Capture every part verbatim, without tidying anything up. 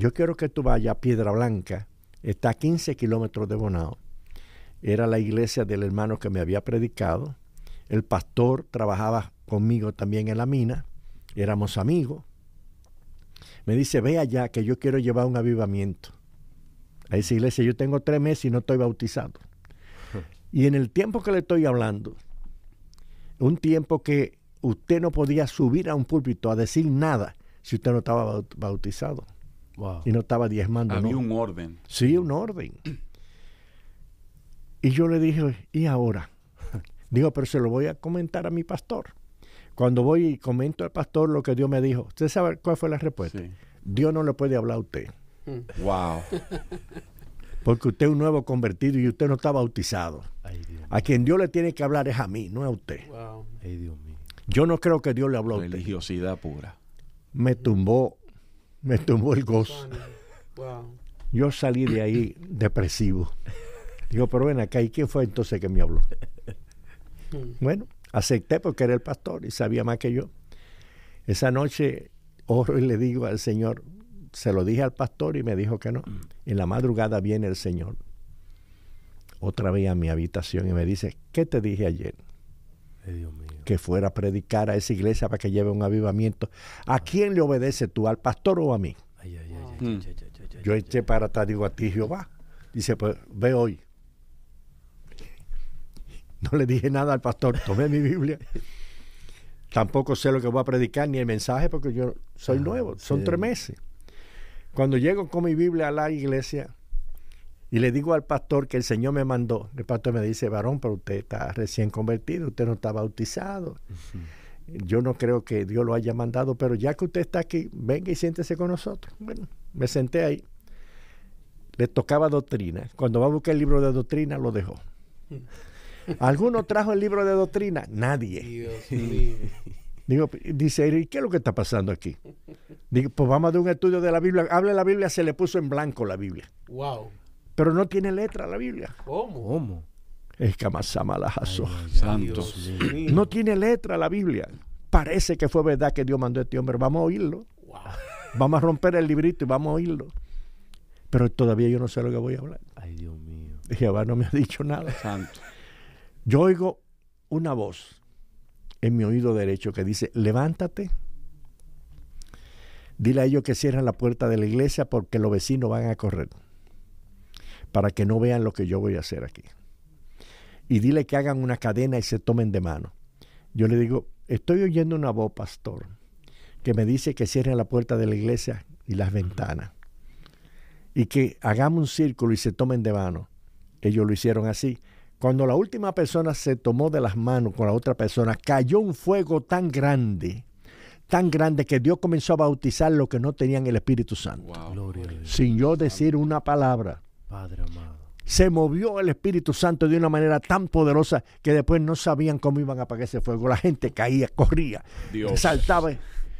yo quiero que tú vayas a Piedra Blanca, está a quince kilómetros de Bonao. Era la iglesia del hermano que me había predicado. El pastor trabajaba conmigo también en la mina, éramos amigos. Me dice, ve allá que yo quiero llevar un avivamiento a esa iglesia. Yo tengo tres meses y no estoy bautizado. Y en el tiempo que le estoy hablando, un tiempo que usted no podía subir a un púlpito a decir nada si usted no estaba bautizado. Wow. Y no estaba diezmando. Había ¿no? un orden. Sí, un orden. Y yo le dije, ¿y ahora? Digo, pero se lo voy a comentar a mi pastor. Cuando voy y comento al pastor lo que Dios me dijo, ¿usted sabe cuál fue la respuesta? Sí. Dios no le puede hablar a usted. Wow. Porque usted es un nuevo convertido y usted no está bautizado. Ay, Dios mío. A quien Dios le tiene que hablar es a mí, no a usted. Wow. Ay, Dios mío. Yo no creo que Dios le habló a usted. Religiosidad pura. Me tumbó, me tumbó el gozo. Wow. Yo salí de ahí depresivo. Digo, pero ven acá, ¿y quién fue entonces que me habló? Bueno, acepté porque era el pastor y sabía más que yo. Esa noche oro y le digo al Señor, se lo dije al pastor y me dijo que no. En la madrugada viene el Señor otra vez a mi habitación y me dice, ¿qué te dije ayer? Ay, Dios mío. Que fuera a predicar a esa iglesia para que lleve un avivamiento. ¿A quién le obedece tú, al pastor o a mí? Ay, ay, ay, ay, Mm. ay, ay, ay, ay, Yo ay, eché ay. para atrás, digo, a ti Jehová. Dice, pues ve hoy. No le dije nada al pastor, tomé mi Biblia. Tampoco sé lo que voy a predicar ni el mensaje porque yo soy Ah, nuevo, son sí. tres meses. Cuando llego con mi Biblia a la iglesia y le digo al pastor que el Señor me mandó, el pastor me dice, varón, pero usted está recién convertido, usted no está bautizado. Ujú. Yo no creo que Dios lo haya mandado, pero ya que usted está aquí, venga y siéntese con nosotros. Bueno, me senté ahí. Le tocaba doctrina. Cuando va a buscar el libro de doctrina, lo dejó. ¿Alguno trajo el libro de doctrina? Nadie. Dios mío. Digo, dice, ¿y qué es lo que está pasando aquí? Digo, pues vamos a dar un estudio de la Biblia. Hable la Biblia, se le puso en blanco la Biblia. Wow. Pero no tiene letra la Biblia. ¿Cómo? ¿Cómo? Es que amasama la jazo. Ay, ay, ay, Santo. Dios mío. mío. No tiene letra la Biblia. Parece que fue verdad que Dios mandó a este hombre. Vamos a oírlo. Wow. Vamos a romper el librito y vamos a oírlo. Pero todavía yo no sé lo que voy a hablar. Ay, Dios mío. Jehová no me ha dicho nada. Santo. Yo oigo una voz en mi oído derecho que dice, levántate, dile a ellos que cierren la puerta de la iglesia porque los vecinos van a correr para que no vean lo que yo voy a hacer aquí. Y dile que hagan una cadena y se tomen de mano. Yo le digo, estoy oyendo una voz, pastor, que me dice que cierren la puerta de la iglesia y las ventanas y que hagamos un círculo y se tomen de mano. Ellos lo hicieron así. Cuando la última persona se tomó de las manos con la otra persona, cayó un fuego tan grande, tan grande que Dios comenzó a bautizar los que no tenían el Espíritu Santo. Wow. Gloria a Dios. Sin yo decir una palabra. Padre amado. Se movió el Espíritu Santo de una manera tan poderosa que después no sabían cómo iban a apagar ese fuego. La gente caía, corría, Dios. saltaba.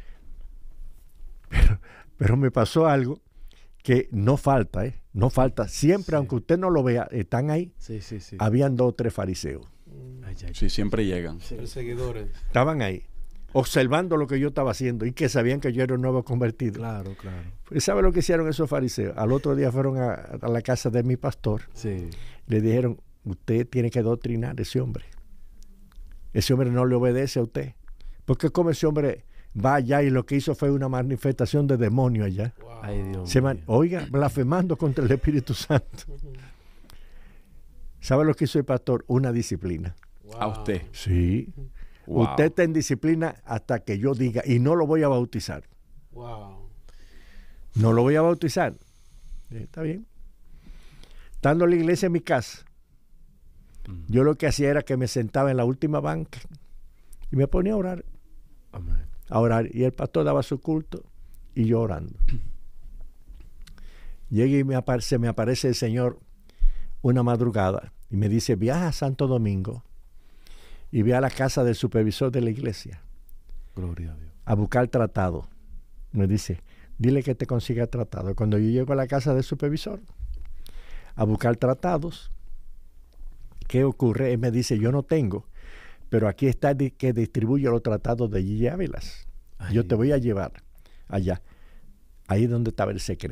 Pero, pero me pasó algo que no falta, ¿eh? No falta. Siempre, Sí. aunque usted no lo vea, están ahí. Sí, sí, sí. Habían dos o tres fariseos. Ay, ay, Sí, siempre llegan. Perseguidores. Estaban ahí, observando lo que yo estaba haciendo y que sabían que yo era un nuevo convertido. Claro, claro. ¿Sabe lo que hicieron esos fariseos? Al otro día fueron a, a la casa de mi pastor. Sí. Le dijeron, usted tiene que doctrinar a ese hombre. Ese hombre no le obedece a usted. Porque como ese hombre va allá y lo que hizo fue una manifestación de demonio allá. Wow. Ay, Dios Se mío. man- oiga, blasfemando contra el Espíritu Santo. ¿Sabe lo que hizo el pastor? Una disciplina. Wow. A usted. Sí. Wow. Usted está en disciplina hasta que yo diga y no lo voy a bautizar. Wow. No lo voy a bautizar. Eh, Está bien. Estando en la iglesia en mi casa, Mm. yo lo que hacía era que me sentaba en la última banca y me ponía a orar, Amén. a orar. Y el pastor daba su culto y yo orando. Llega y me apare- se me aparece el Señor una madrugada y me dice, viaja a Santo Domingo y ve a la casa del supervisor de la iglesia Gloria a Dios. a buscar tratado. Me dice, dile que te consiga tratado. Cuando yo llego a la casa del supervisor a buscar tratados, ¿qué ocurre? Él me dice, yo no tengo, pero aquí está el di- que distribuye los tratados de Gigi Ávilas. Ay, Yo te voy a llevar allá. Ahí es donde estaba el secreto.